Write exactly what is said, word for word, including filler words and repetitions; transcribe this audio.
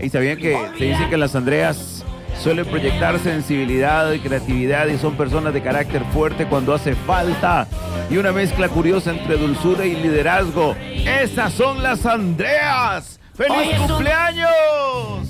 Y sabían que se dice que las Andreas suelen proyectar sensibilidad y creatividad y son personas de carácter fuerte cuando hace falta. Y una mezcla curiosa entre dulzura y liderazgo. ¡Esas son las Andreas! ¡Feliz cumpleaños!